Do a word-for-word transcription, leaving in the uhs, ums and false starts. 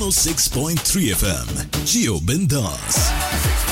one oh six point three F M. Geo Bindas.